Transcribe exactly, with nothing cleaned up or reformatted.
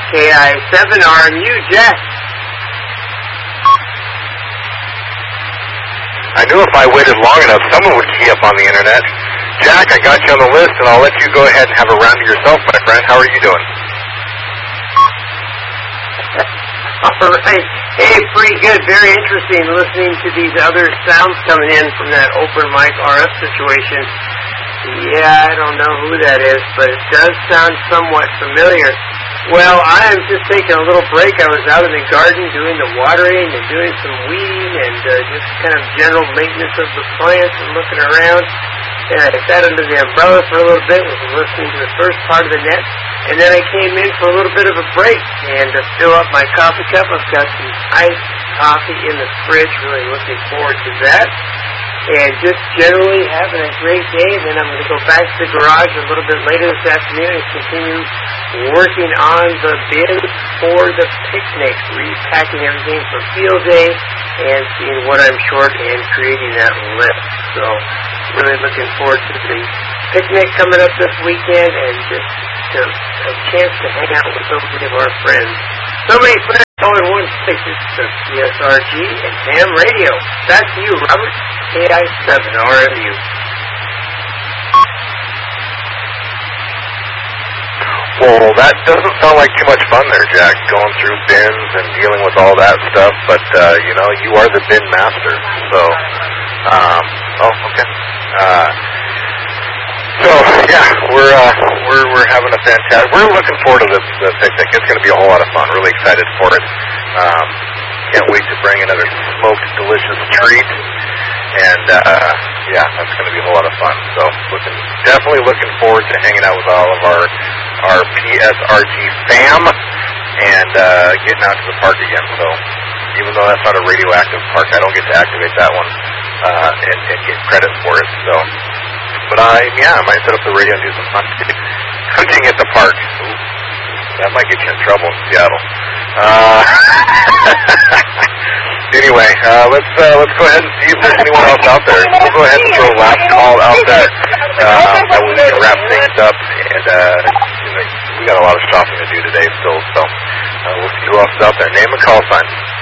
K I seven R M U, Jack. I knew if I waited long enough, someone would key up on the internet. Jack, I got you on the list, and I'll let you go ahead and have a round of yourself, my friend. How are you doing? All right. Hey, pretty good. Very interesting listening to these other sounds coming in from that open mic R F situation. Yeah, I don't know who that is, but it does sound somewhat familiar. Well, I am just taking a little break. I was out in the garden doing the watering and doing some weeding and uh, just kind of general maintenance of the plants and looking around. And I sat under the umbrella for a little bit, was listening to the first part of the net, and then I came in for a little bit of a break and to fill up my coffee cup. I've got some iced coffee in the fridge. Really looking forward to that. And just generally having a great day. And then I'm going to go back to the garage a little bit later this afternoon and continue working on the bins for the picnic, repacking everything for field day and seeing what I'm short and creating that list. So really looking forward to the picnic coming up this weekend and just to, a chance to hang out with so many of our friends. So many friends all in one place. It's the C S R G and Ham Radio. Back to you, Robert. K I seven R M U. Well, that doesn't sound like too much fun there, Jack, going through bins and dealing with all that stuff, but, uh, you know, you are the bin master, so, um, oh, okay. Uh, so, yeah, we're, uh, we're, we're having a fantastic, we're looking forward to this, the picnic. It's going to be a whole lot of fun, really excited for it. Um, can't wait to bring another smoked, delicious treat. And, uh, yeah, that's going to be a whole lot of fun. So, looking, definitely looking forward to hanging out with all of our, our P S R G fam and, uh, getting out to the park again. So, even though that's not a radioactive park, I don't get to activate that one, uh, and, and get credit for it. So, but I, yeah, I might set up the radio and do some hunting, hunting at the park. Ooh, that might get you in trouble in Seattle. Uh, Anyway, uh, let's uh, let's go ahead and see if there's anyone else out there. We'll go ahead and throw a last call out there, um, and we can wrap things up. And uh, you know, we got a lot of shopping to do today still, so uh, we'll see who else is out there. Name and call sign.